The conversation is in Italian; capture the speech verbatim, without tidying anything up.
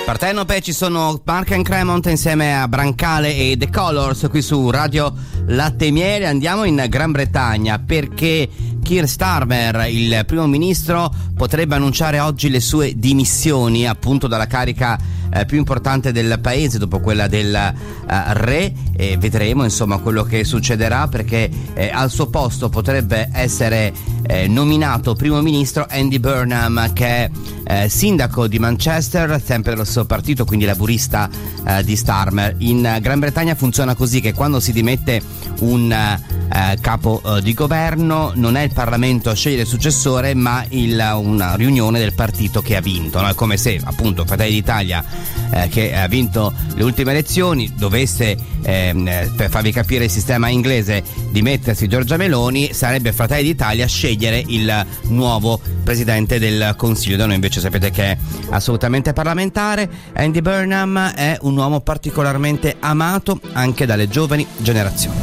Partenope, ci sono Mark and Cremont insieme a Brancale e The Colors qui su Radio Latte e Miele. Andiamo in Gran Bretagna perché Keir Starmer, il primo ministro, potrebbe annunciare oggi le sue dimissioni appunto dalla carica eh, più importante del paese dopo quella del eh, re, e vedremo insomma quello che succederà, perché eh, al suo posto potrebbe essere eh, nominato primo ministro Andy Burnham, che è eh, sindaco di Manchester, sempre del suo partito, quindi laburista eh, di Starmer. In Gran Bretagna funziona così, che quando si dimette un eh, capo eh, di governo non è il Parlamento a scegliere il successore, ma il, una riunione del partito che ha vinto, no? È come se appunto Fratelli d'Italia, eh, che ha vinto le ultime elezioni, dovesse eh, per farvi capire il sistema inglese, dimettersi Giorgia Meloni, sarebbe Fratelli d'Italia a scegliere il nuovo presidente del Consiglio. Da noi invece sapete che è assolutamente parlamentare. Andy Burnham è un uomo particolarmente amato anche dalle giovani generazioni.